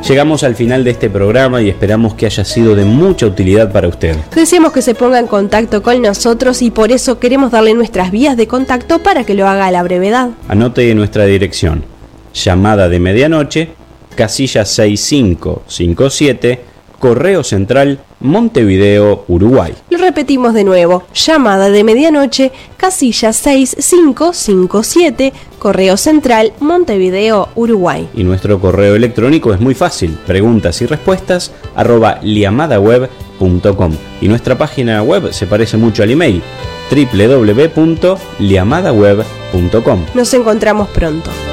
Llegamos al final de este programa y esperamos que haya sido de mucha utilidad para usted. Deseamos que se ponga en contacto con nosotros y por eso queremos darle nuestras vías de contacto para que lo haga a la brevedad. Anote nuestra dirección: llamada de medianoche, casilla 6557, Correo Central, Montevideo, Uruguay. Lo repetimos de nuevo: llamada de medianoche, casilla 6557, Correo Central, Montevideo, Uruguay. Y nuestro correo electrónico es muy fácil: preguntas y respuestas @liamadaweb.com. Y nuestra página web se parece mucho al email: www.liamadaweb.com. Nos encontramos pronto.